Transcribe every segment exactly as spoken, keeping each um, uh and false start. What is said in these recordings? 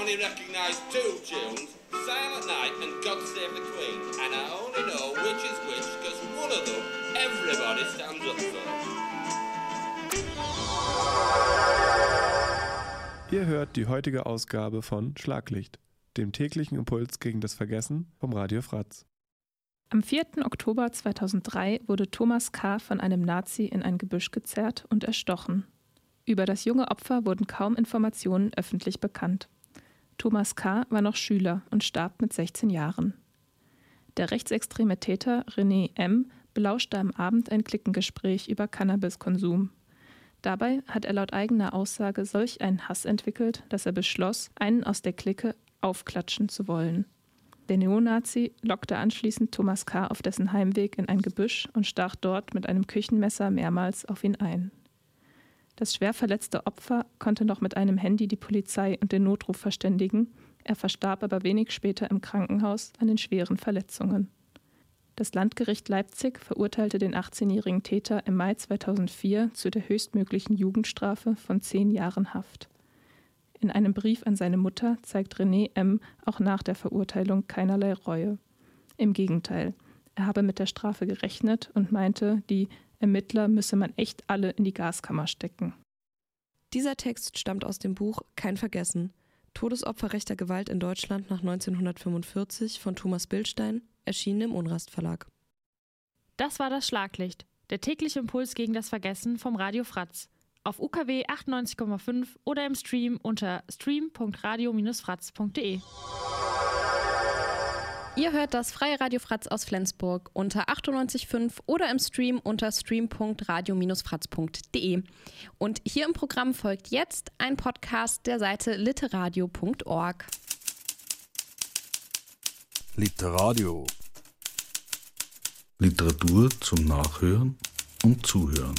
only recognise two tunes, Silent Night and God Save the Queen. And I only know which is which, because one of them, everybody stands up for. Ihr hört die heutige Ausgabe von Schlaglicht, dem täglichen Impuls gegen das Vergessen vom Radio Fratz. Am vierten Oktober zweitausenddrei wurde Thomas K. von einem Nazi in ein Gebüsch gezerrt und erstochen. Über das junge Opfer wurden kaum Informationen öffentlich bekannt. Thomas K. war noch Schüler und starb mit sechzehn Jahren. Der rechtsextreme Täter René M. belauschte am Abend ein Cliquengespräch über Cannabiskonsum. Dabei hat er laut eigener Aussage solch einen Hass entwickelt, dass er beschloss, einen aus der Clique aufklatschen zu wollen. Der Neonazi lockte anschließend Thomas K. auf dessen Heimweg in ein Gebüsch und stach dort mit einem Küchenmesser mehrmals auf ihn ein. Das schwer verletzte Opfer konnte noch mit einem Handy die Polizei und den Notruf verständigen, er verstarb aber wenig später im Krankenhaus an den schweren Verletzungen. Das Landgericht Leipzig verurteilte den achtzehnjährigen Täter im Mai zweitausendvier zu der höchstmöglichen Jugendstrafe von zehn Jahren Haft. In einem Brief an seine Mutter zeigt René M. auch nach der Verurteilung keinerlei Reue. Im Gegenteil, er habe mit der Strafe gerechnet und meinte, die Ermittler müsse man echt alle in die Gaskammer stecken. Dieser Text stammt aus dem Buch Kein Vergessen. Todesopfer rechter Gewalt in Deutschland nach neunzehnhundertfünfundvierzig von Thomas Bildstein, erschienen im Unrast Verlag. Das war das Schlaglicht, der tägliche Impuls gegen das Vergessen vom Radio Fratz. Auf U K W achtundneunzig Komma fünf oder im Stream unter stream punkt radio Bindestrich fratz punkt de. Ihr hört das Freie Radio Fratz aus Flensburg unter achtundneunzig Komma fünf oder im Stream unter stream punkt radio Bindestrich fratz punkt de. Und hier im Programm folgt jetzt ein Podcast der Seite literadio punkt org. Literadio. Literatur zum Nachhören und Zuhören.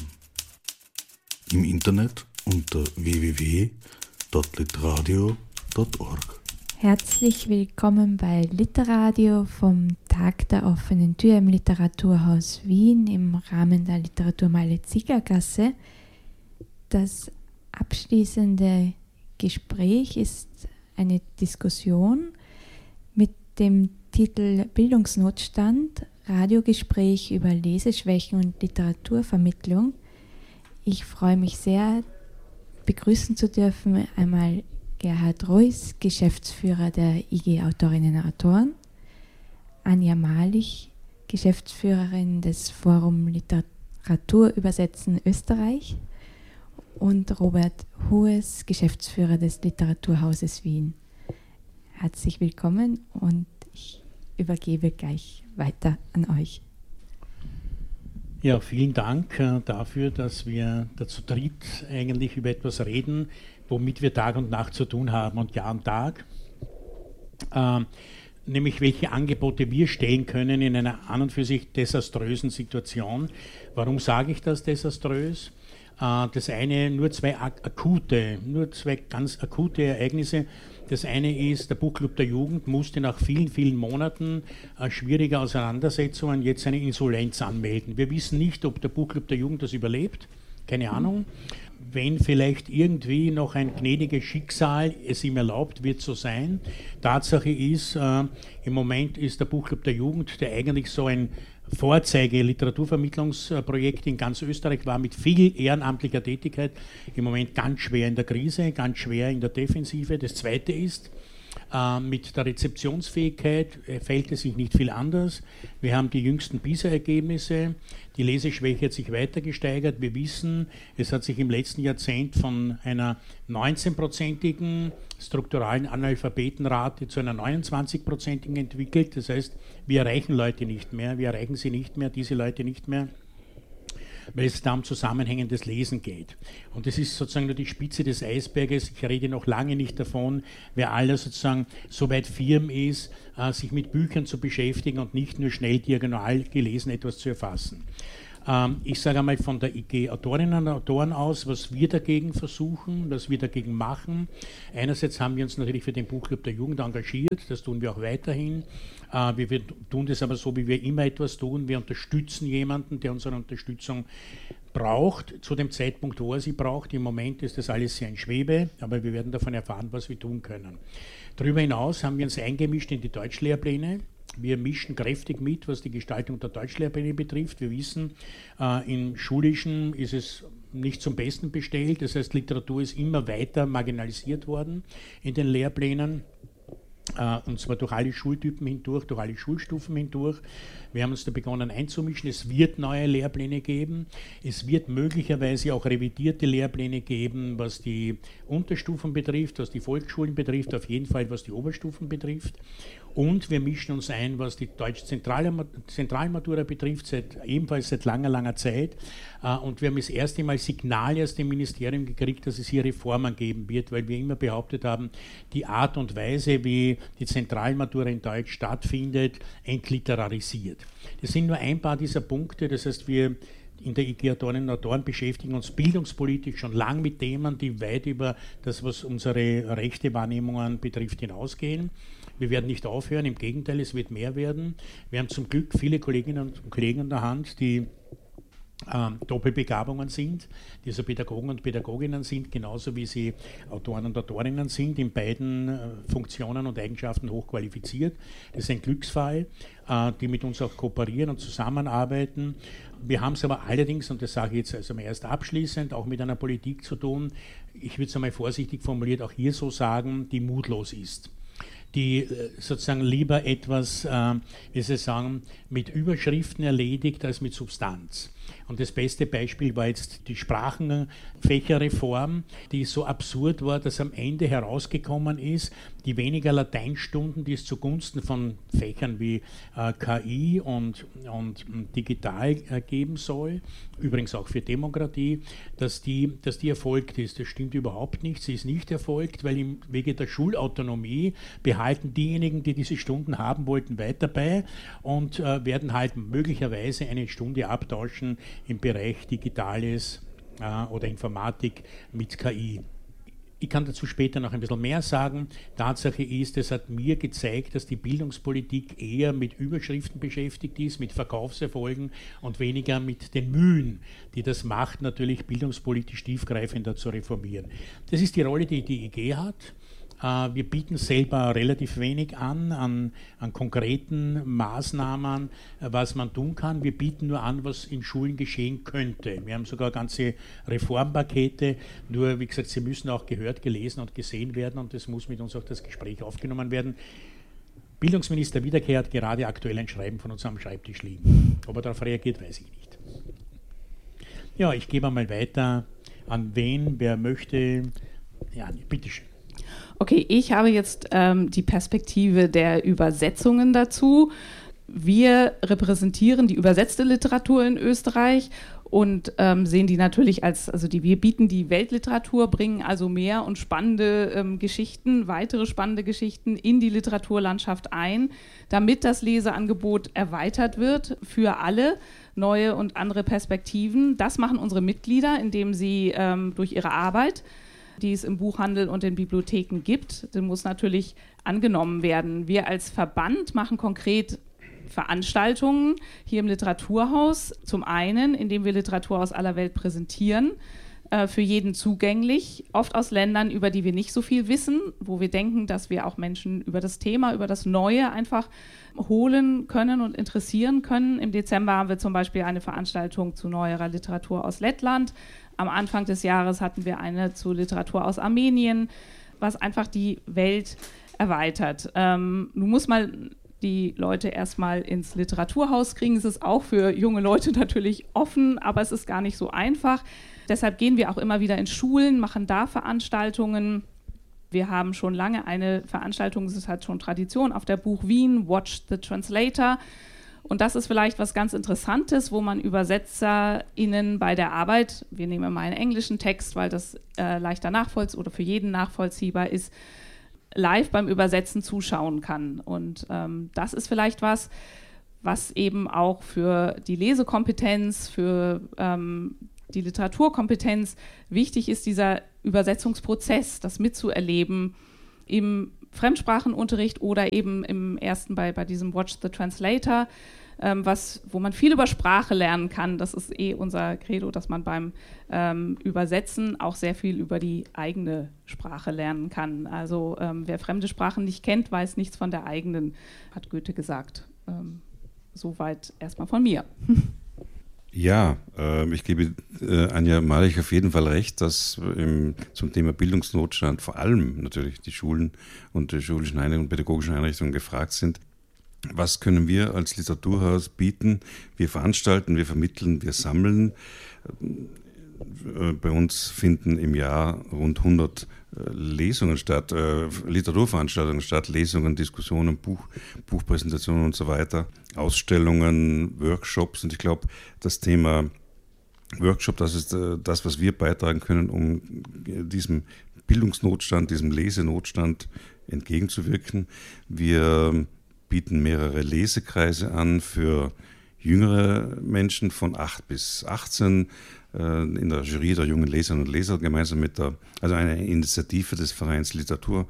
Im Internet unter w w w punkt literadio punkt org. Herzlich willkommen bei Literadio vom Tag der offenen Tür im Literaturhaus Wien im Rahmen der Literaturmeile Ziegergasse. Das abschließende Gespräch ist eine Diskussion mit dem Titel Bildungsnotstand, Radiogespräch über Leseschwächen und Literaturvermittlung. Ich freue mich sehr, begrüßen zu dürfen einmal Gerhard Reuss, Geschäftsführer der I G Autorinnen und Autoren, Anja Malich, Geschäftsführerin des Forum Literatur übersetzen Österreich und Robert Hues, Geschäftsführer des Literaturhauses Wien. Herzlich willkommen und ich übergebe gleich weiter an euch. Ja, vielen Dank äh, dafür, dass wir dazu dritt eigentlich über etwas reden, womit wir Tag und Nacht zu tun haben und Jahr und Tag. Äh, nämlich welche Angebote wir stellen können in einer an und für sich desaströsen Situation. Warum sage ich das desaströs? Äh, das eine, nur zwei ak- akute, nur zwei ganz akute Ereignisse. Das eine ist, der Buchclub der Jugend musste nach vielen, vielen Monaten äh, schwieriger Auseinandersetzungen jetzt eine Insolvenz anmelden. Wir wissen nicht, ob der Buchclub der Jugend das überlebt, keine Ahnung. Wenn vielleicht irgendwie noch ein gnädiges Schicksal es ihm erlaubt, wird so sein. Tatsache ist, äh, im Moment ist der Buchclub der Jugend, der eigentlich so ein Vorzeige-Literaturvermittlungsprojekt in ganz Österreich war, mit viel ehrenamtlicher Tätigkeit, im Moment ganz schwer in der Krise, ganz schwer in der Defensive. Das Zweite ist, äh, mit der Rezeptionsfähigkeit äh, fällt es sich nicht viel anders. Wir haben die jüngsten PISA-Ergebnisse, die Leseschwäche hat sich weiter gesteigert. Wir wissen, es hat sich im letzten Jahrzehnt von einer neunzehnprozentigen strukturalen Analphabetenrate zu einer neunundzwanzigprozentigen entwickelt. Das heißt, wir erreichen Leute nicht mehr, wir erreichen sie nicht mehr, diese Leute nicht mehr, weil es da um zusammenhängendes Lesen geht. Und das ist sozusagen nur die Spitze des Eisberges. Ich rede noch lange nicht davon, wer alle sozusagen so weit firm ist, äh, sich mit Büchern zu beschäftigen und nicht nur schnell diagonal gelesen etwas zu erfassen. Ähm, ich sage einmal von der I G Autorinnen und Autoren aus, was wir dagegen versuchen, was wir dagegen machen. Einerseits haben wir uns natürlich für den Buchclub der Jugend engagiert, das tun wir auch weiterhin. Äh, wir, wir tun das aber so, wie wir immer etwas tun. Wir unterstützen jemanden, der unsere Unterstützung braucht, zu dem Zeitpunkt, wo er sie braucht. Im Moment ist das alles sehr in Schwebe, aber wir werden davon erfahren, was wir tun können. Darüber hinaus haben wir uns eingemischt in die Deutschlehrpläne. Wir mischen kräftig mit, was die Gestaltung der Deutschlehrpläne betrifft. Wir wissen, äh, im Schulischen ist es nicht zum Besten bestellt. Das heißt, Literatur ist immer weiter marginalisiert worden in den Lehrplänen. Und zwar durch alle Schultypen hindurch, durch alle Schulstufen hindurch. Wir haben uns da begonnen einzumischen. Es wird neue Lehrpläne geben. Es wird möglicherweise auch revidierte Lehrpläne geben, was die Unterstufen betrifft, was die Volksschulen betrifft, auf jeden Fall was die Oberstufen betrifft. Und wir mischen uns ein, was die deutsche Zentralmatura betrifft, seit, ebenfalls seit langer, langer Zeit. Und wir haben das erste Mal Signale aus dem Ministerium gekriegt, dass es hier Reformen geben wird, weil wir immer behauptet haben, die Art und Weise, wie die Zentralmatura in Deutsch stattfindet, entliterarisiert. Das sind nur ein paar dieser Punkte, das heißt, wir in der I G Autorinnen und Autoren beschäftigen uns bildungspolitisch schon lang mit Themen, die weit über das, was unsere Rechtewahrnehmungen betrifft, hinausgehen. Wir werden nicht aufhören, im Gegenteil, es wird mehr werden. Wir haben zum Glück viele Kolleginnen und Kollegen an der Hand, die ähm, Doppelbegabungen sind, die also Pädagogen und Pädagoginnen sind, genauso wie sie Autoren und Autorinnen sind, in beiden äh, Funktionen und Eigenschaften hochqualifiziert. Das ist ein Glücksfall, äh, die mit uns auch kooperieren und zusammenarbeiten. Wir haben es aber allerdings, und das sage ich jetzt also mal erst abschließend, auch mit einer Politik zu tun, ich würde es einmal vorsichtig formuliert auch hier so sagen, die mutlos ist, die sozusagen lieber etwas, äh, wie soll ich sagen, mit Überschriften erledigt als mit Substanz. Und das beste Beispiel war jetzt die Sprachenfächerreform, die so absurd war, dass am Ende herausgekommen ist, die weniger Lateinstunden, die es zugunsten von Fächern wie äh, K I und, und digital äh, geben soll, übrigens auch für Demokratie, dass die, dass die erfolgt ist. Das stimmt überhaupt nicht. Sie ist nicht erfolgt, weil im Wege der Schulautonomie behalten diejenigen, die diese Stunden haben wollten, weiter bei und äh, werden halt möglicherweise eine Stunde abtauschen im Bereich Digitales äh, oder Informatik mit K I. Ich kann dazu später noch ein bisschen mehr sagen. Tatsache ist, es hat mir gezeigt, dass die Bildungspolitik eher mit Überschriften beschäftigt ist, mit Verkaufserfolgen und weniger mit den Mühen, die das macht, natürlich bildungspolitisch tiefgreifender zu reformieren. Das ist die Rolle, die die I G hat. Wir bieten selber relativ wenig an, an, an konkreten Maßnahmen, was man tun kann. Wir bieten nur an, was in Schulen geschehen könnte. Wir haben sogar ganze Reformpakete, nur wie gesagt, sie müssen auch gehört, gelesen und gesehen werden und es muss mit uns auch das Gespräch aufgenommen werden. Bildungsminister Wiederkehr hat gerade aktuell ein Schreiben von uns am Schreibtisch liegen. Ob er darauf reagiert, weiß ich nicht. Ja, ich gebe mal weiter an wen, wer möchte. Ja, bitteschön. Okay, ich habe jetzt ähm, die Perspektive der Übersetzungen dazu. Wir repräsentieren die übersetzte Literatur in Österreich und ähm, sehen die natürlich als, also die, wir bieten die Weltliteratur, bringen also mehr und spannende ähm, Geschichten, weitere spannende Geschichten in die Literaturlandschaft ein, damit das Leseangebot erweitert wird für alle, neue und andere Perspektiven. Das machen unsere Mitglieder, indem sie ähm, durch ihre Arbeit, die es im Buchhandel und in Bibliotheken gibt, das muss natürlich angenommen werden. Wir als Verband machen konkret Veranstaltungen hier im Literaturhaus. Zum einen, indem wir Literatur aus aller Welt präsentieren, äh, für jeden zugänglich, oft aus Ländern, über die wir nicht so viel wissen, wo wir denken, dass wir auch Menschen über das Thema, über das Neue einfach holen können und interessieren können. Im Dezember haben wir zum Beispiel eine Veranstaltung zu neuerer Literatur aus Lettland. Am Anfang des Jahres hatten wir eine zu Literatur aus Armenien, was einfach die Welt erweitert. Ähm, nun muss man die Leute erstmal ins Literaturhaus kriegen. Es ist auch für junge Leute natürlich offen, aber es ist gar nicht so einfach. Deshalb gehen wir auch immer wieder in Schulen, machen da Veranstaltungen. Wir haben schon lange eine Veranstaltung, es hat schon Tradition, auf der Buch Wien, Watch the Translator. Und das ist vielleicht was ganz Interessantes, wo man ÜbersetzerInnen bei der Arbeit, wir nehmen mal einen englischen Text, weil das äh, leichter nachvollziehbar oder für jeden nachvollziehbar ist, live beim Übersetzen zuschauen kann. Und ähm, das ist vielleicht was, was eben auch für die Lesekompetenz, für ähm, die Literaturkompetenz wichtig ist, dieser Übersetzungsprozess, das mitzuerleben im Fremdsprachenunterricht oder eben im ersten bei, bei diesem Watch the Translator ähm, was, wo man viel über Sprache lernen kann. Das ist eh unser Credo, dass man beim ähm, Übersetzen auch sehr viel über die eigene Sprache lernen kann. Also ähm, wer fremde Sprachen nicht kennt, weiß nichts von der eigenen, hat Goethe gesagt. Ähm, soweit erstmal von mir. Ja, äh, ich gebe äh, Anja Malich auf jeden Fall recht, dass ähm, zum Thema Bildungsnotstand vor allem natürlich die Schulen und die schulischen Einrichtungen und pädagogischen Einrichtungen gefragt sind. Was können wir als Literaturhaus bieten? Wir veranstalten, wir vermitteln, wir sammeln. Äh, bei uns finden im Jahr rund hundert äh, Lesungen statt, äh, Literaturveranstaltungen statt, Lesungen, Diskussionen, Buch, Buchpräsentationen und so weiter, Ausstellungen, Workshops. Und ich glaube, das Thema Workshop, das ist äh, das, was wir beitragen können, um diesem Bildungsnotstand, diesem Lesenotstand entgegenzuwirken. Wir bieten mehrere Lesekreise an für jüngere Menschen von acht bis achtzehn, in der Jury der jungen Leserinnen und Leser gemeinsam mit der, also eine Initiative des Vereins Literatur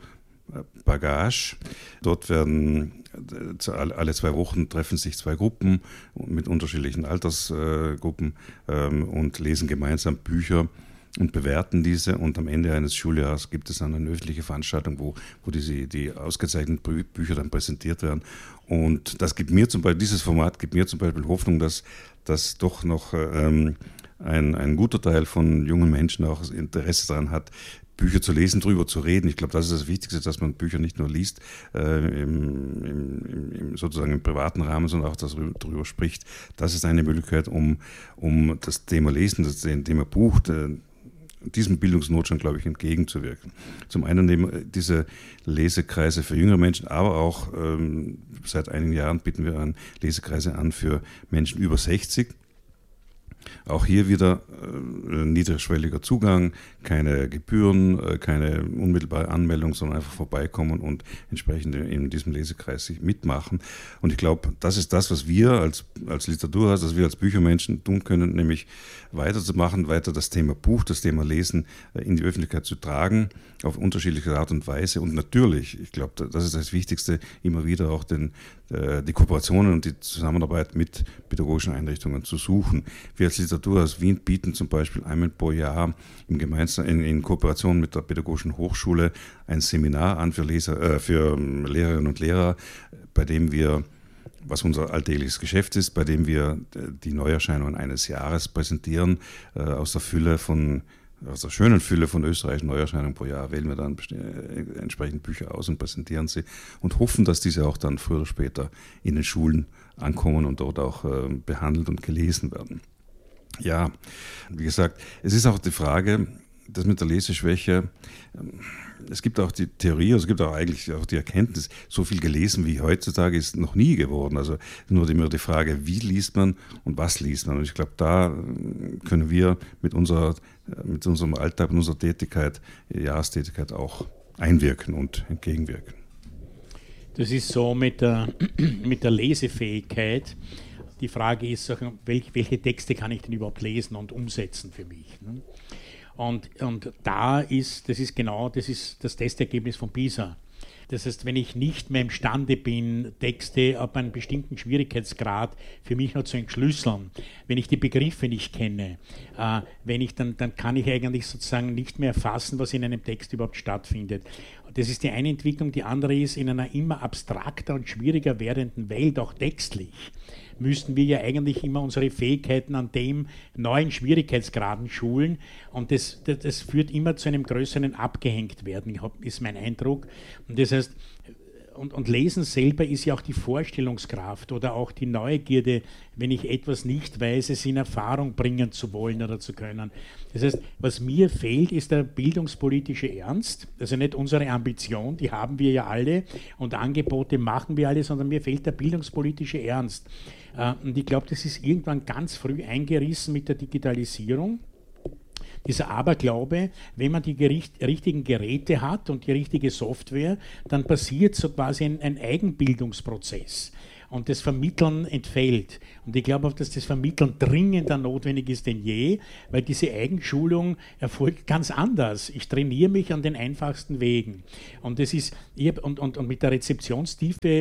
Bagage. Dort werden alle zwei Wochen treffen sich zwei Gruppen mit unterschiedlichen Altersgruppen und lesen gemeinsam Bücher und bewerten diese, und am Ende eines Schuljahres gibt es dann eine öffentliche Veranstaltung, wo, wo diese, die ausgezeichneten Bücher dann präsentiert werden. Und das gibt mir zum Beispiel, dieses Format gibt mir zum Beispiel Hoffnung, dass, dass doch noch ähm, Ein, ein guter Teil von jungen Menschen auch Interesse daran hat, Bücher zu lesen, darüber zu reden. Ich glaube, das ist das Wichtigste, dass man Bücher nicht nur liest, äh, im, im, im, sozusagen im privaten Rahmen, sondern auch darüber spricht. Das ist eine Möglichkeit, um, um das Thema Lesen, das Thema Buch, äh, diesem Bildungsnotstand, glaube ich, entgegenzuwirken. Zum einen eben diese Lesekreise für jüngere Menschen, aber auch ähm, seit einigen Jahren bieten wir an Lesekreise an für Menschen über sechzig. Auch hier wieder äh, niederschwelliger Zugang, keine Gebühren, äh, keine unmittelbare Anmeldung, sondern einfach vorbeikommen und entsprechend in diesem Lesekreis sich mitmachen. Und ich glaube, das ist das, was wir als, als Literaturhaus, was wir als Büchermenschen tun können, nämlich weiterzumachen, weiter das Thema Buch, das Thema Lesen äh, in die Öffentlichkeit zu tragen, auf unterschiedliche Art und Weise. Und natürlich, ich glaube, das ist das Wichtigste, immer wieder auch den, äh, die Kooperationen und die Zusammenarbeit mit pädagogischen Einrichtungen zu suchen. Wir als Literaturhaus Wien bieten zum Beispiel einmal pro Jahr im Gemeinsam, in, in Kooperation mit der Pädagogischen Hochschule ein Seminar an für, Leser, äh, für Lehrerinnen und Lehrer, bei dem wir, was unser alltägliches Geschäft ist, bei dem wir die Neuerscheinungen eines Jahres präsentieren, äh, aus der Fülle von aus der schönen Fülle von österreichischen Neuerscheinungen pro Jahr wählen wir dann entsprechend Bücher aus und präsentieren sie und hoffen, dass diese auch dann früher oder später in den Schulen ankommen und dort auch äh, behandelt und gelesen werden. Ja, wie gesagt, es ist auch die Frage, das mit der Leseschwäche, es gibt auch die Theorie, es gibt auch eigentlich auch die Erkenntnis, so viel gelesen wie heutzutage ist noch nie geworden. Also nur immer die Frage, wie liest man und was liest man. Und ich glaube, da können wir mit, unserer, mit unserem Alltag, mit unserer Tätigkeit, Jahrestätigkeit auch einwirken und entgegenwirken. Das ist so mit der, mit der Lesefähigkeit. Die Frage ist, welche Texte kann ich denn überhaupt lesen und umsetzen für mich? Und, und da ist, das ist genau, das ist das Testergebnis von PISA. Das heißt, wenn ich nicht mehr imstande bin, Texte ab einem bestimmten Schwierigkeitsgrad für mich noch zu entschlüsseln, wenn ich die Begriffe nicht kenne, äh, wenn ich dann, dann kann ich eigentlich sozusagen nicht mehr erfassen, was in einem Text überhaupt stattfindet. Das ist die eine Entwicklung. Die andere ist, in einer immer abstrakter und schwieriger werdenden Welt, auch textlich, müssten wir ja eigentlich immer unsere Fähigkeiten an dem neuen Schwierigkeitsgraden schulen, und das, das, das führt immer zu einem größeren Abgehängtwerden, ist mein Eindruck. Und das heißt, und, und Lesen selber ist ja auch die Vorstellungskraft oder auch die Neugierde, wenn ich etwas nicht weiß, es in Erfahrung bringen zu wollen oder zu können. Das heißt, was mir fehlt, ist der bildungspolitische Ernst, also nicht unsere Ambition, die haben wir ja alle und Angebote machen wir alle, sondern mir fehlt der bildungspolitische Ernst. Und ich glaube, das ist irgendwann ganz früh eingerissen mit der Digitalisierung. Dieser Aberglaube, wenn man die gericht, richtigen Geräte hat und die richtige Software, dann passiert so quasi ein, ein Eigenbildungsprozess. Und das Vermitteln entfällt. Und ich glaube auch, dass das Vermitteln dringender notwendig ist denn je, weil diese Eigenschulung erfolgt ganz anders. Ich trainiere mich an den einfachsten Wegen. Und, das ist, ich hab, und, und, und mit der Rezeptionstiefe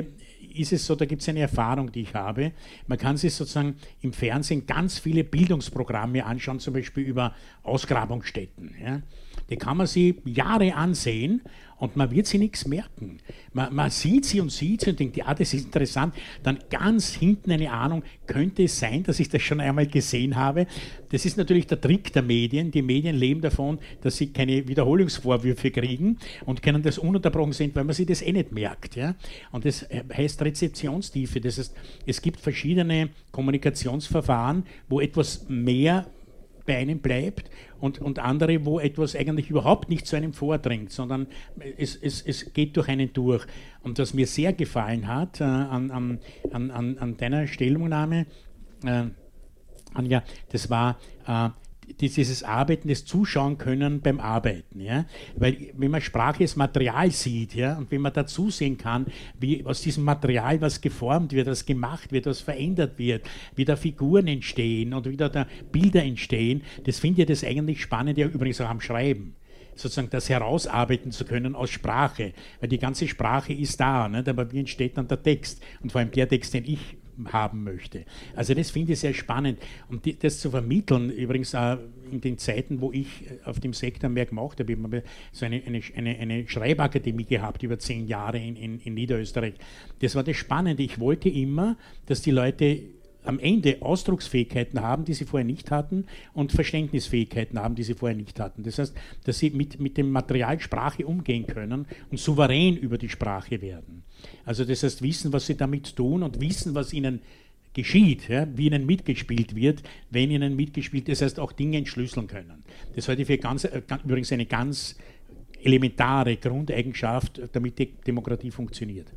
ist es so, da gibt es eine Erfahrung, die ich habe. Man kann sich sozusagen im Fernsehen ganz viele Bildungsprogramme anschauen, zum Beispiel über Ausgrabungsstätten. Ja. Die kann man sich Jahre ansehen und man wird sich nichts merken. Man, man sieht sie und sieht sie und denkt, ja, das ist interessant. Dann ganz hinten eine Ahnung, könnte es sein, dass ich das schon einmal gesehen habe. Das ist natürlich der Trick der Medien. Die Medien leben davon, dass sie keine Wiederholungsvorwürfe kriegen und können das ununterbrochen sehen, weil man sich das eh nicht merkt. Ja? Und das heißt Rezeptionstiefe. Das heißt, es gibt verschiedene Kommunikationsverfahren, wo etwas mehr bei einem bleibt und, und andere, wo etwas eigentlich überhaupt nicht zu einem vordringt, sondern es, es, es geht durch einen durch. Und was mir sehr gefallen hat äh, an, an, an, an deiner Stellungnahme, äh, Anja, das war äh, dieses Arbeiten, das Zuschauen können beim Arbeiten. Ja? Weil wenn man Sprache als Material sieht, ja, und wenn man da zusehen kann, wie aus diesem Material was geformt wird, was gemacht wird, was verändert wird, wie da Figuren entstehen und wie da, da Bilder entstehen, das finde ich das eigentlich spannend, ja übrigens auch am Schreiben. Sozusagen das herausarbeiten zu können aus Sprache, weil die ganze Sprache ist da, nicht? Aber wie entsteht dann der Text und vor allem der Text, den ich haben möchte. Also das finde ich sehr spannend. Und die, das zu vermitteln, übrigens auch in den Zeiten, wo ich auf dem Sektor mehr gemacht habe, ich habe so eine, eine, eine, eine Schreibakademie gehabt, über zehn Jahre in, in, in Niederösterreich. Das war das Spannende. Ich wollte immer, dass die Leute am Ende Ausdrucksfähigkeiten haben, die sie vorher nicht hatten und Verständnisfähigkeiten haben, die sie vorher nicht hatten. Das heißt, dass sie mit, mit dem Material Sprache umgehen können und souverän über die Sprache werden. Also das heißt, wissen, was sie damit tun und wissen, was ihnen geschieht, ja, wie ihnen mitgespielt wird, wenn ihnen mitgespielt wird, das heißt auch Dinge entschlüsseln können. Das halte ich für ganz, äh, übrigens eine ganz elementare Grundeigenschaft, damit die Demokratie funktioniert.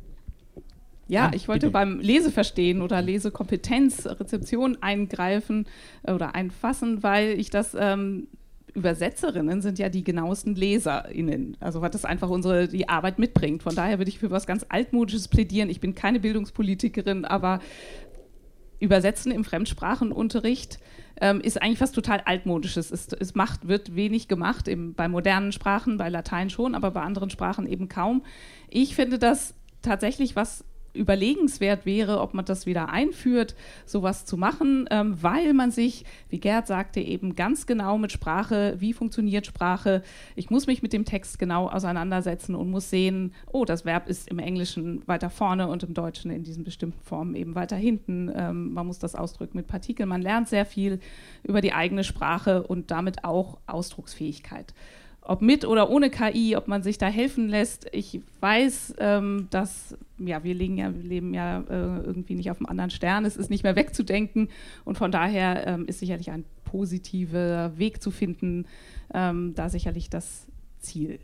Ja, Ah, ich wollte bitte. beim Leseverstehen oder Lesekompetenz, Rezeption eingreifen äh, oder einfassen, weil ich das, ähm, Übersetzerinnen sind ja die genauesten LeserInnen, also was das einfach unsere, die Arbeit mitbringt. Von daher würde ich für was ganz Altmodisches plädieren. Ich bin keine Bildungspolitikerin, aber Übersetzen im Fremdsprachenunterricht ähm, ist eigentlich was total Altmodisches. Es, es macht, wird wenig gemacht, im, bei modernen Sprachen, bei Latein schon, aber bei anderen Sprachen eben kaum. Ich finde das tatsächlich was überlegenswert wäre, ob man das wieder einführt, sowas zu machen, ähm, weil man sich, wie Gerd sagte, eben ganz genau mit Sprache, wie funktioniert Sprache, ich muss mich mit dem Text genau auseinandersetzen und muss sehen, oh, das Verb ist im Englischen weiter vorne und im Deutschen in diesen bestimmten Formen eben weiter hinten. Ähm, man muss das ausdrücken mit Partikeln. Man lernt sehr viel über die eigene Sprache und damit auch Ausdrucksfähigkeit. Ob mit oder ohne K I, ob man sich da helfen lässt. Ich weiß, ähm, dass ja, wir, legen ja, wir leben ja äh, irgendwie nicht auf einem anderen Stern. Es ist nicht mehr wegzudenken. Und von daher ähm, ist sicherlich ein positiver Weg zu finden, ähm, da sicherlich das Ziel.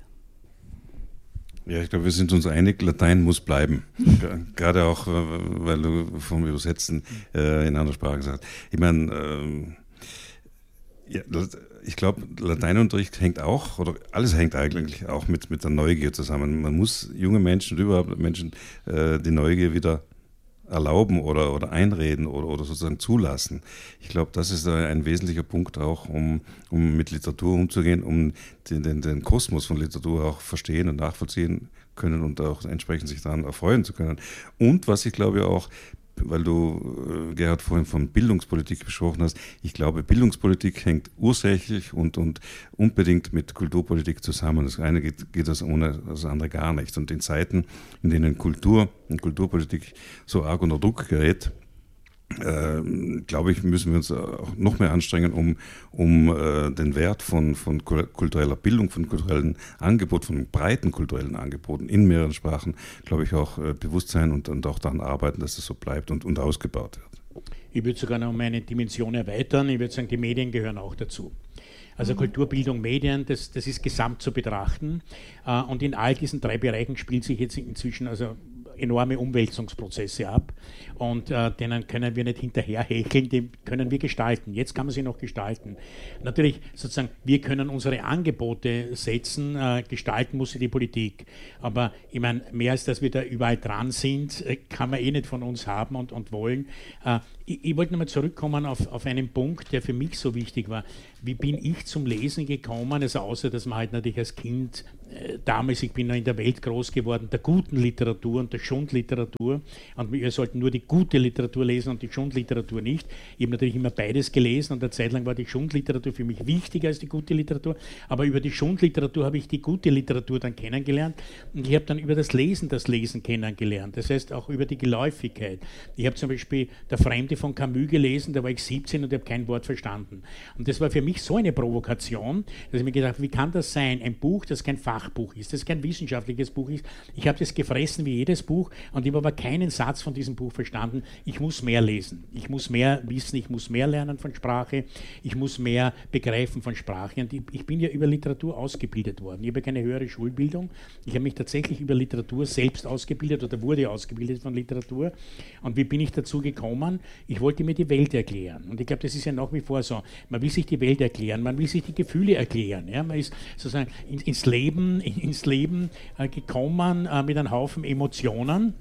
Ja, ich glaube, wir sind uns einig, Latein muss bleiben. Gerade auch, äh, weil du vom Übersetzen äh, in anderen Sprachen sagst. Ich meine, ähm, ja, ich glaube, Lateinunterricht hängt auch, oder alles hängt eigentlich auch mit, mit der Neugier zusammen. Man muss junge Menschen und überhaupt Menschen äh, die Neugier wieder erlauben oder, oder einreden oder, oder sozusagen zulassen. Ich glaube, das ist ein wesentlicher Punkt auch, um, um mit Literatur umzugehen, um den, den, den Kosmos von Literatur auch verstehen und nachvollziehen können und auch entsprechend sich daran erfreuen zu können. Und was ich glaube auch, weil du, Gerhard, vorhin von Bildungspolitik gesprochen hast, ich glaube, Bildungspolitik hängt ursächlich und, und unbedingt mit Kulturpolitik zusammen. Das eine geht, geht das ohne das andere gar nicht. Und in Zeiten, in denen Kultur und Kulturpolitik so arg unter Druck gerät, äh, glaube ich, müssen wir uns auch noch mehr anstrengen, um, um äh, den Wert von, von kultureller Bildung, von kulturellen Angeboten, von breiten kulturellen Angeboten in mehreren Sprachen, glaube ich, auch äh, bewusst sein und, und auch daran arbeiten, dass das so bleibt und, und ausgebaut wird. Ich würde sogar noch meine Dimension erweitern. Ich würde sagen, die Medien gehören auch dazu. Also Kultur, Bildung, Medien, das, das ist gesamt zu betrachten. Äh, und in all diesen drei Bereichen spielt sich jetzt inzwischen also enorme Umwälzungsprozesse ab und äh, denen können wir nicht hinterherhecheln, die können wir gestalten. Jetzt kann man sie noch gestalten. Natürlich sozusagen, wir können unsere Angebote setzen, äh, gestalten muss sie die Politik. Aber ich meine, mehr als dass wir da überall dran sind, äh, kann man eh nicht von uns haben und, und wollen. Äh, ich, ich wollte nochmal zurückkommen auf, auf einen Punkt, der für mich so wichtig war. Wie bin ich zum Lesen gekommen? Also außer, dass man halt natürlich als Kind damals, ich bin noch in der Welt groß geworden, der guten Literatur und der Schundliteratur. Und wir sollten nur die gute Literatur lesen und die Schundliteratur nicht. Ich habe natürlich immer beides gelesen und eine Zeit lang war die Schundliteratur für mich wichtiger als die gute Literatur. Aber über die Schundliteratur habe ich die gute Literatur dann kennengelernt und ich habe dann über das Lesen das Lesen kennengelernt. Das heißt auch über die Geläufigkeit. Ich habe zum Beispiel Der Fremde von Camus gelesen, da war ich siebzehn und habe kein Wort verstanden. Und das war für mich so eine Provokation, dass ich mir gedacht habe, wie kann das sein? Ein Buch, das kein Fachbuch ist, das kein wissenschaftliches Buch ist. Ich habe das gefressen wie jedes Buch und ich habe aber keinen Satz von diesem Buch verstanden. Ich muss mehr lesen. Ich muss mehr wissen, ich muss mehr lernen von Sprache, ich muss mehr begreifen von Sprache. Und ich, ich bin ja über Literatur ausgebildet worden. Ich habe keine höhere Schulbildung. Ich habe mich tatsächlich über Literatur selbst ausgebildet oder wurde ausgebildet von Literatur. Und wie bin ich dazu gekommen? Ich wollte mir die Welt erklären. Und ich glaube, das ist ja nach wie vor so. Man will sich die Welt erklären, man will sich die Gefühle erklären. Ja? Man ist sozusagen in, ins Leben, in, ins Leben äh, gekommen äh, mit einem Haufen Emotionen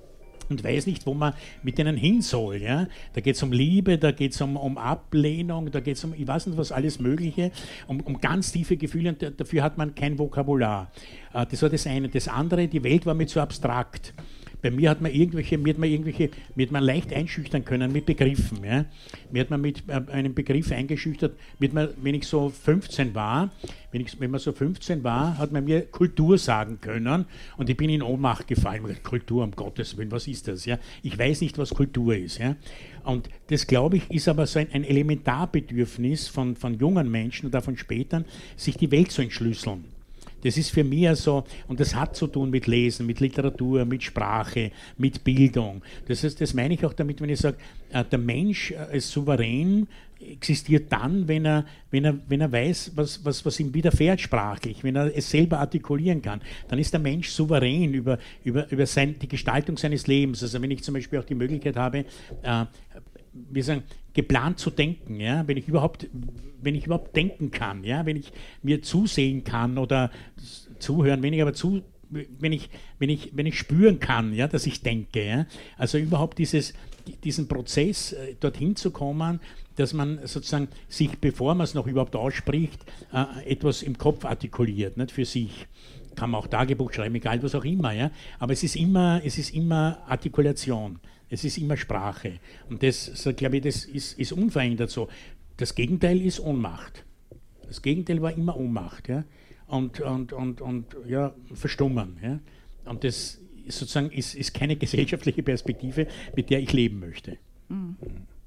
und weiß nicht, wo man mit denen hin soll. Ja? Da geht es um Liebe, da geht es um, um Ablehnung, da geht es um, ich weiß nicht was, alles Mögliche, um, um ganz tiefe Gefühle und dafür hat man kein Vokabular. Äh, das war das eine. Das andere, die Welt war mir zu abstrakt. Bei mir hat man irgendwelche, mir hat man irgendwelche, mir hat man leicht einschüchtern können mit Begriffen. Ja. Mir hat man mit äh, einem Begriff eingeschüchtert, mit man, wenn ich so fünfzehn war, wenn, ich, wenn man so fünfzehn war, hat man mir Kultur sagen können und ich bin in Ohnmacht gefallen. Ich dachte, Kultur, um Gottes Willen, was ist das? Ja? Ich weiß nicht, was Kultur ist. Ja? Und das, glaube ich, ist aber so ein, ein Elementarbedürfnis von, von jungen Menschen oder von spätern, sich die Welt zu entschlüsseln. Das ist für mich so, und das hat zu tun mit Lesen, mit Literatur, mit Sprache, mit Bildung. Das ist, das meine ich auch damit, wenn ich sage, der Mensch als souverän existiert dann, wenn er, wenn er, wenn er weiß, was, was, was ihm widerfährt sprachlich, wenn er es selber artikulieren kann. Dann ist der Mensch souverän über, über, über sein, die Gestaltung seines Lebens. Also wenn ich zum Beispiel auch die Möglichkeit habe, äh, wir sagen, geplant zu denken, ja, wenn ich überhaupt, wenn ich überhaupt denken kann, ja, wenn ich mir zusehen kann oder zuhören, wenn ich aber zu, wenn ich, wenn ich, wenn ich spüren kann, ja, dass ich denke, ja, also überhaupt dieses, diesen Prozess äh, dorthin zu kommen, dass man sozusagen sich, bevor man es noch überhaupt ausspricht, äh, etwas im Kopf artikuliert, nicht für sich. Kann man auch Tagebuch schreiben, egal was auch immer, ja, aber es ist immer, es ist immer Artikulation. Es ist immer Sprache. Und das, so, glaube ich, das ist, ist unverändert so. Das Gegenteil ist Ohnmacht. Das Gegenteil war immer Ohnmacht. Ja? Und, und, und, und ja, Verstummen. Ja? Und das ist sozusagen ist, ist keine gesellschaftliche Perspektive, mit der ich leben möchte. Mhm.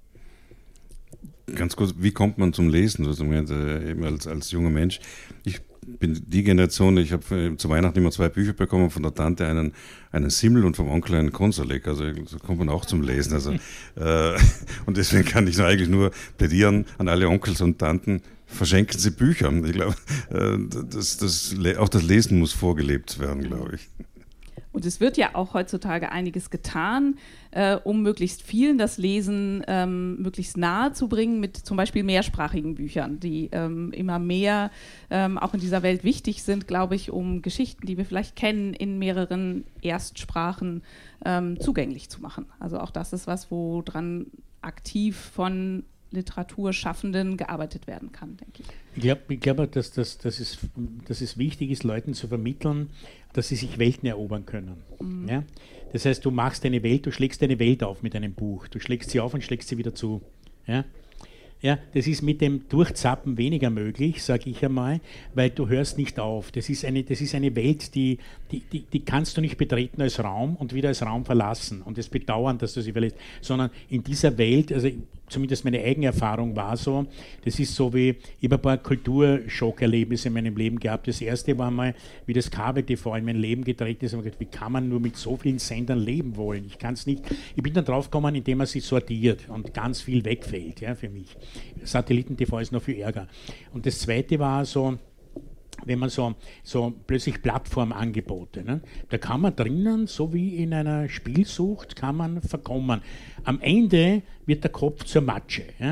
Ganz kurz, wie kommt man zum Lesen? Also, eben als, als junger Mensch. Ich bin die Generation, ich habe zu Weihnachten immer zwei Bücher bekommen, von der Tante einen, einen Simmel und vom Onkel einen Konsolek, also so kommt man auch zum Lesen. Also, äh, und deswegen kann ich eigentlich nur plädieren an alle Onkels und Tanten, verschenken Sie Bücher. Ich glaube, äh, das, das, auch das Lesen muss vorgelebt werden, glaube ich. Und es wird ja auch heutzutage einiges getan, äh, um möglichst vielen das Lesen ähm, möglichst nahe zu bringen mit zum Beispiel mehrsprachigen Büchern, die ähm, immer mehr ähm, auch in dieser Welt wichtig sind, glaube ich, um Geschichten, die wir vielleicht kennen, in mehreren Erstsprachen ähm, zugänglich zu machen. Also auch das ist was, wo dran aktiv von Literaturschaffenden gearbeitet werden kann, denke ich. Ich glaube, ich glaub, dass, dass, dass, es, dass es wichtig ist, Leuten zu vermitteln, dass sie sich Welten erobern können. Mhm. Ja? Das heißt, du machst eine Welt, du schlägst eine Welt auf mit einem Buch. Du schlägst sie auf und schlägst sie wieder zu. Ja? Ja, das ist mit dem Durchzappen weniger möglich, sage ich einmal, weil du hörst nicht auf. Das ist eine, das ist eine Welt, die, die, die, die kannst du nicht betreten als Raum und wieder als Raum verlassen und es bedauern, dass du sie verlässt, sondern in dieser Welt, also zumindest meine eigene Erfahrung war so, das ist so wie, ich habe ein paar Kulturschock-Erlebnisse in meinem Leben gehabt. Das erste war mal, wie das Kabel-T V in mein Leben getreten ist, und ich gedacht, wie kann man nur mit so vielen Sendern leben wollen? Ich kann es nicht. Ich bin dann drauf gekommen, indem man sich sortiert und ganz viel wegfällt, ja, für mich. Satelliten-T V ist noch viel ärger. Und das zweite war so, wenn man so, so plötzlich Plattformangebote, ne? Da kann man drinnen, so wie in einer Spielsucht, kann man verkommen. Am Ende wird der Kopf zur Matsche. Ja?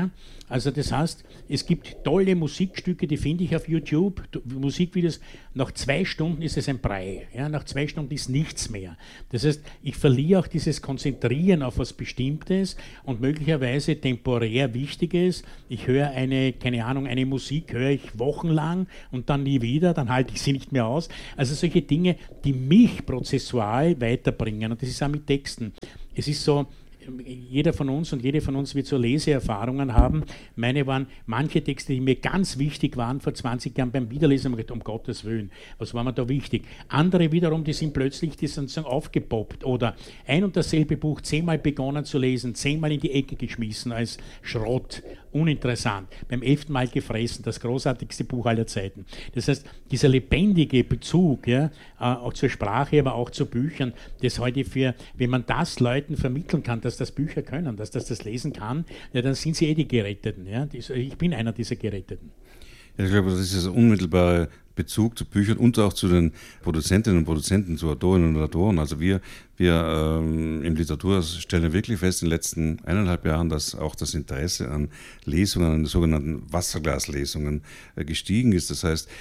Also das heißt, es gibt tolle Musikstücke, die finde ich auf YouTube, Musikvideos, nach zwei Stunden ist es ein Brei, ja? Nach zwei Stunden ist nichts mehr. Das heißt, ich verliere auch dieses Konzentrieren auf was Bestimmtes und möglicherweise temporär Wichtiges. Ich höre eine, keine Ahnung, eine Musik höre ich wochenlang und dann nie wieder, dann halte ich sie nicht mehr aus. Also solche Dinge, die mich prozessual weiterbringen, und das ist auch mit Texten. Es ist so, jeder von uns und jede von uns wird so Leseerfahrungen haben. Meine waren manche Texte, die mir ganz wichtig waren vor zwanzig Jahren beim Wiederlesen, habe ich gedacht, um Gottes Willen, was war mir da wichtig? Andere wiederum, die sind plötzlich, die sind so aufgepoppt oder ein und dasselbe Buch zehnmal begonnen zu lesen, zehnmal in die Ecke geschmissen als Schrott, uninteressant, beim elften Mal gefressen, das großartigste Buch aller Zeiten. Das heißt, dieser lebendige Bezug, ja, auch zur Sprache, aber auch zu Büchern, das heute für, wenn man das Leuten vermitteln kann, dass das Bücher können, dass das das lesen kann, ja, dann sind sie eh die Geretteten. Ja? Ich bin einer dieser Geretteten. Ja, ich glaube, das ist der unmittelbare Bezug zu Büchern und auch zu den Produzentinnen und Produzenten, zu Autorinnen und Autoren. Also wir, wir ähm, im Literaturhaus stellen wirklich fest in den letzten eineinhalb Jahren, dass auch das Interesse an Lesungen, an sogenannten Wasserglaslesungen äh, gestiegen ist. Das heißt,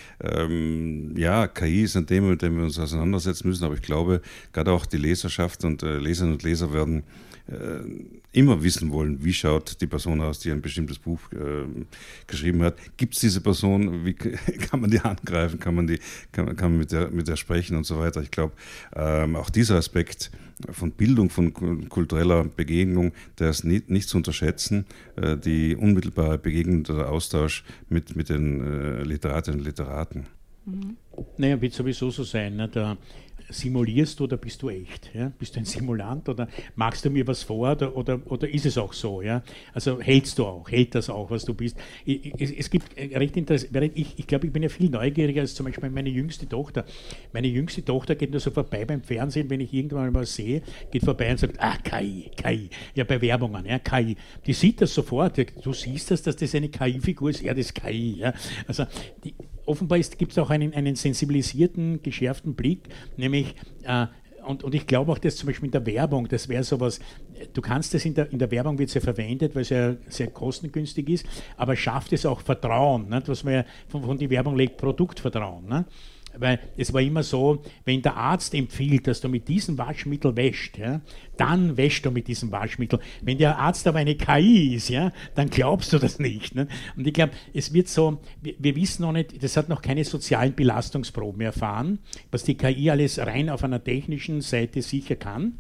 ähm, ja, K I ist ein Thema, mit dem wir uns auseinandersetzen müssen, aber ich glaube, gerade auch die Leserschaft und äh, Leserinnen und Leser werden äh, immer wissen wollen, wie schaut die Person aus, die ein bestimmtes Buch äh, geschrieben hat. Gibt es diese Person? Wie kann man die angreifen? Kann man, die, kann, kann man mit, der, mit der sprechen und so weiter? Ich glaube, ähm, auch dieser Aspekt von Bildung, von kultureller Begegnung, der ist nicht, nicht zu unterschätzen. Äh, die unmittelbare Begegnung, der Austausch mit, mit den äh, Literatinnen und Literaten. Mhm. Naja, wird sowieso so sein. Ne? Da simulierst du oder bist du echt? Ja? Bist du ein Simulant oder magst du mir was vor oder, oder, oder ist es auch so? Ja? Also hältst du auch, hält das auch, was du bist? Es, es gibt recht interessant, ich, ich glaube, ich bin ja viel neugieriger als zum Beispiel meine jüngste Tochter. Meine jüngste Tochter geht nur so vorbei beim Fernsehen, wenn ich irgendwann mal was sehe, geht vorbei und sagt, ah, K I, K I. Ja, bei Werbungen, ja, K I. Die sieht das sofort. Du siehst das, dass das eine K I-Figur ist. Ja, das ist K I. Ja? Also die, offenbar gibt es auch einen, einen sensibilisierten, geschärften Blick, nämlich, äh, und, und ich glaube auch, dass zum Beispiel in der Werbung, das wäre sowas, du kannst das in der, in der Werbung wird es ja verwendet, weil es ja sehr kostengünstig ist, aber schafft es auch Vertrauen, nicht? Was man ja von, von die Werbung legt, Produktvertrauen. Nicht? Weil es war immer so, wenn der Arzt empfiehlt, dass du mit diesem Waschmittel wäschst, ja, dann wäschst du mit diesem Waschmittel. Wenn der Arzt aber eine K I ist, ja, dann glaubst du das nicht. Ne? Und ich glaube, es wird so, wir, wir wissen noch nicht, das hat noch keine sozialen Belastungsproben erfahren, was die K I alles rein auf einer technischen Seite sicher kann.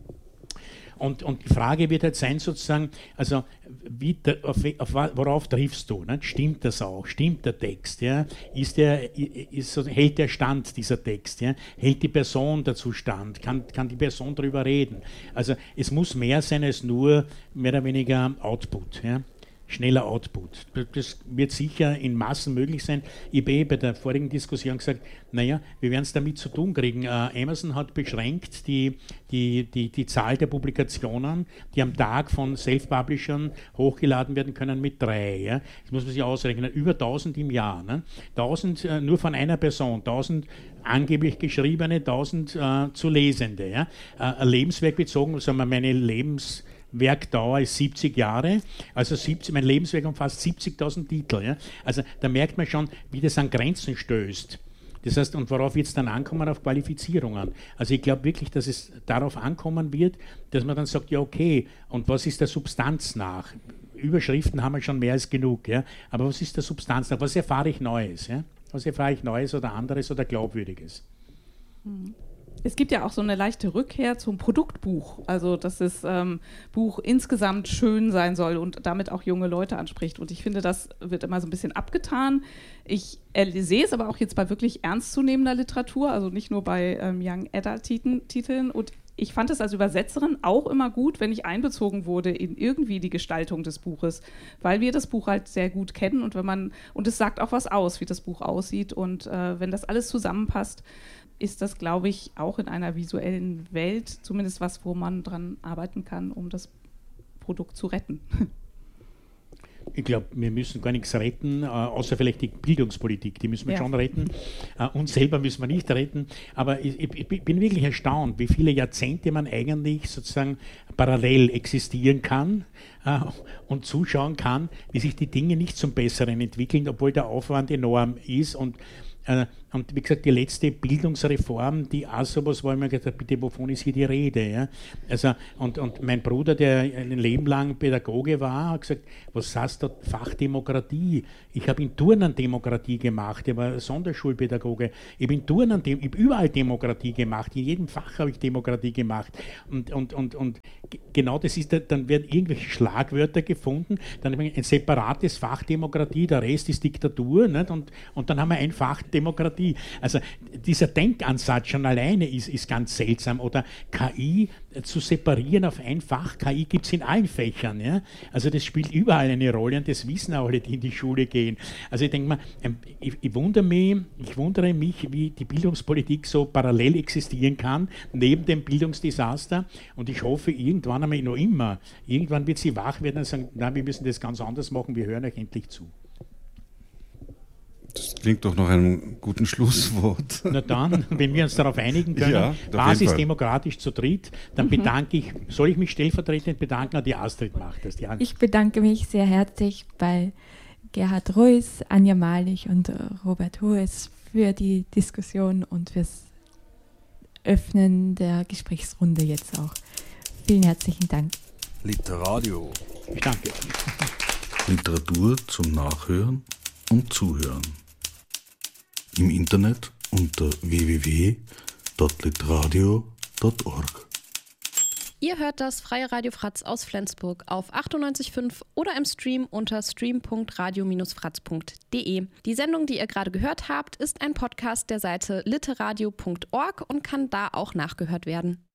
Und, und die Frage wird halt sein, sozusagen, also wie, auf, auf, worauf triffst du? Ne? Stimmt das auch? Stimmt der Text? Ja? Ist der, ist, hält der Stand, dieser Text? Ja? Hält die Person dazu stand? Kann, kann die Person darüber reden? Also es muss mehr sein als nur mehr oder weniger Output. Ja? Schneller Output. Das wird sicher in Massen möglich sein. Ich habe eh bei der vorigen Diskussion gesagt, naja, wir werden es damit zu tun kriegen. Äh, Amazon hat beschränkt die, die, die, die Zahl der Publikationen, die am Tag von Self-Publishern hochgeladen werden können, mit drei. Ja? Das muss man sich ausrechnen. Über tausend im Jahr. Ne? tausend äh, nur von einer Person, tausend angeblich geschriebene, tausend äh, zu Lesende. Ja? Äh, ein Lebenswerk bezogen, sagen wir, meine Lebens Werkdauer ist siebzig Jahre, also siebzig, mein Lebenswerk umfasst siebzigtausend Titel. Ja? Also da merkt man schon, wie das an Grenzen stößt. Das heißt, und worauf wird es dann ankommen? Auf Qualifizierungen. Also ich glaube wirklich, dass es darauf ankommen wird, dass man dann sagt, ja okay, und was ist der Substanz nach? Überschriften haben wir schon mehr als genug, ja? Aber was ist der Substanz nach? Was erfahre ich Neues? Ja? Was erfahre ich Neues oder anderes oder Glaubwürdiges? Mhm. Es gibt ja auch so eine leichte Rückkehr zum Produktbuch, also dass das ähm, Buch insgesamt schön sein soll und damit auch junge Leute anspricht. Und ich finde, das wird immer so ein bisschen abgetan. Ich äh, sehe es aber auch jetzt bei wirklich ernstzunehmender Literatur, also nicht nur bei ähm, Young Adult-Titeln. Und ich fand es als Übersetzerin auch immer gut, wenn ich einbezogen wurde in irgendwie die Gestaltung des Buches, weil wir das Buch halt sehr gut kennen und wenn man und es sagt auch was aus, wie das Buch aussieht. Und äh, wenn das alles zusammenpasst, ist das, glaube ich, auch in einer visuellen Welt zumindest was, wo man dran arbeiten kann, um das Produkt zu retten. Ich glaube, wir müssen gar nichts retten, äh, außer vielleicht die Bildungspolitik, die müssen wir ja. schon retten. Äh, uns selber müssen wir nicht retten. Aber ich, ich, ich bin wirklich erstaunt, wie viele Jahrzehnte man eigentlich sozusagen parallel existieren kann äh, und zuschauen kann, wie sich die Dinge nicht zum Besseren entwickeln, obwohl der Aufwand enorm ist. Und äh, Und wie gesagt, die letzte Bildungsreform, die auch sowas war, ich mir gedacht, bitte, wovon ist hier die Rede? Ja? Also, und, und mein Bruder, der ein Leben lang Pädagoge war, hat gesagt, was heißt da Fachdemokratie? Ich habe in Turnen Demokratie gemacht, ich war Sonderschulpädagoge, ich habe in Turnen, ich habe überall Demokratie gemacht, in jedem Fach habe ich Demokratie gemacht. Und, und, und, und genau das ist, dann werden irgendwelche Schlagwörter gefunden, dann haben wir ein separates Fach Demokratie, der Rest ist Diktatur, nicht? Und, und dann haben wir ein Fach Demokratie. Also dieser Denkansatz schon alleine ist, ist ganz seltsam. Oder K I zu separieren auf ein Fach. K I gibt es in allen Fächern. Ja? Also das spielt überall eine Rolle und das wissen auch alle, die in die Schule gehen. Also ich denke mal, ich, ich, wundere mich, ich wundere mich, wie die Bildungspolitik so parallel existieren kann, neben dem Bildungsdesaster. Und ich hoffe, irgendwann einmal, noch immer, irgendwann wird sie wach werden und sagen, nein, wir müssen das ganz anders machen, wir hören euch endlich zu. Das klingt doch nach einem guten Schlusswort. Na dann, wenn wir uns darauf einigen können, ja, basisdemokratisch zu dritt, dann bedanke ich, soll ich mich stellvertretend bedanken, die Astrid macht das. Die ich bedanke mich sehr herzlich bei Gerhard Reuss, Anja Malich und Robert Hoes für die Diskussion und fürs Öffnen der Gesprächsrunde jetzt auch. Vielen herzlichen Dank. Literadio. Ich danke. Literatur zum Nachhören und Zuhören. Im Internet unter w w w punkt litradio punkt org. Ihr hört das Freie Radio Fratz aus Flensburg auf achtundneunzig Komma fünf oder im Stream unter stream punkt radio Bindestrich fratz punkt de. Die Sendung, die ihr gerade gehört habt, ist ein Podcast der Seite literadio punkt org und kann da auch nachgehört werden.